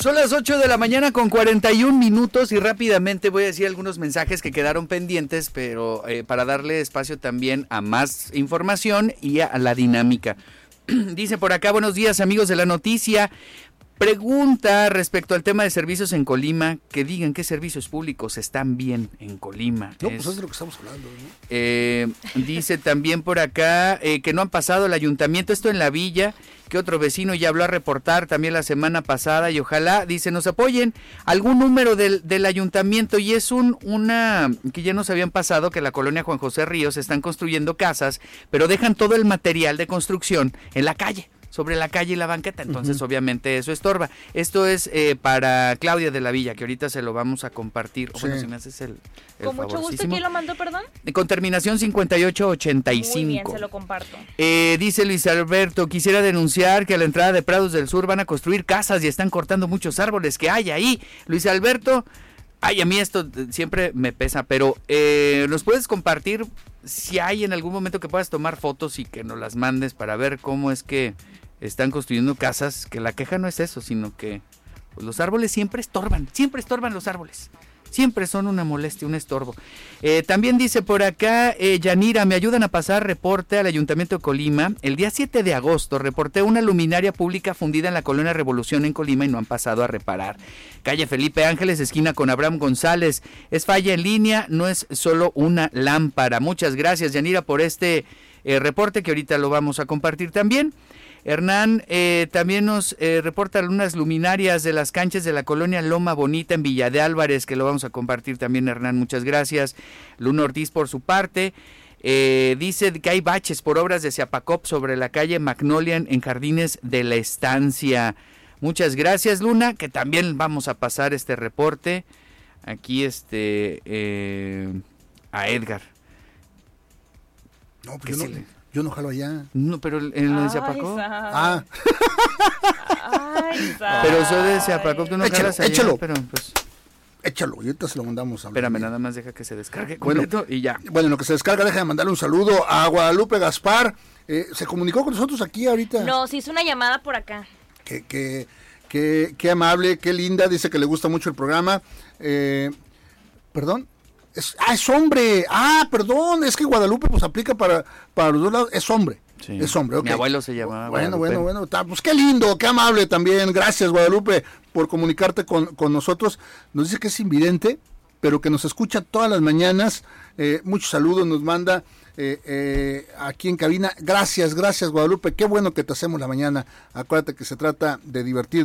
son las 8 de la mañana con 41 minutos y rápidamente voy a decir algunos mensajes que quedaron pendientes, pero para darle espacio también a más información y a la dinámica. Dice por acá, buenos días amigos de la noticia. Pregunta respecto al tema de servicios en Colima, que digan qué servicios públicos están bien en Colima. No, pues es de lo que estamos hablando, ¿no? Dice también por acá que no han pasado el ayuntamiento, esto en la villa, que otro vecino ya habló a reportar también la semana pasada y ojalá, dice, nos apoyen algún número del ayuntamiento y es una que ya nos habían pasado que la colonia Juan José Ríos están construyendo casas, pero dejan todo el material de construcción en la calle. Sobre la calle y la banqueta, entonces obviamente eso estorba. Esto es para Claudia de la Villa, que ahorita se lo vamos a compartir. Sí. Bueno, si me haces el con mucho gusto. ¿Quién lo mandó, perdón? Con terminación 5885. Muy bien, se lo comparto. Dice Luis Alberto, quisiera denunciar que a la entrada de Prados del Sur van a construir casas y están cortando muchos árboles que hay ahí. Luis Alberto, ay, a mí esto siempre me pesa, pero ¿nos puedes compartir si hay en algún momento que puedas tomar fotos y que nos las mandes para ver cómo es que están construyendo casas? Que la queja no es eso, sino que pues, los árboles siempre estorban los árboles. Siempre son una molestia, un estorbo. También dice por acá, Yanira, me ayudan a pasar reporte al Ayuntamiento de Colima. El día 7 de agosto reporté una luminaria pública fundida en la Colonia Revolución en Colima y no han pasado a reparar. Calle Felipe Ángeles, esquina con Abraham González. Es falla en línea, no es solo una lámpara. Muchas gracias, Yanira, por este reporte que ahorita lo vamos a compartir también. Hernán también nos reporta unas luminarias de las canchas de la colonia Loma Bonita en Villa de Álvarez, que lo vamos a compartir también, Hernán, muchas gracias. Luna Ortiz por su parte dice que hay baches por obras de Ziapacop sobre la calle Magnolia en Jardines de la Estancia. Muchas gracias, Luna, que también vamos a pasar este reporte aquí a Edgar. No, pues yo no jalo allá. No, pero en lo de Ziapacop. Ah. Ay, pero eso de Ziapacop tú no jalas allá. Échalo. Pero pues échalo, y ahorita se lo mandamos a espérame, nada más deja que se descargue completo y ya. Bueno, en lo que se descarga, deja de mandarle un saludo a Guadalupe Gaspar. ¿Se comunicó con nosotros aquí ahorita? No, se hizo una llamada por acá. Qué amable, qué linda, dice que le gusta mucho el programa. ¿Perdón? Es hombre. Perdón, es que Guadalupe pues aplica para los dos lados. Es hombre. Sí. Es hombre, okay. Mi abuelo se llamaba Bueno, pues qué lindo, qué amable también. Gracias, Guadalupe, por comunicarte con nosotros. Nos dice que es invidente, pero que nos escucha todas las mañanas. Muchos saludos nos manda aquí en cabina. Gracias, Guadalupe. Qué bueno que te hacemos la mañana. Acuérdate que se trata de divertirnos.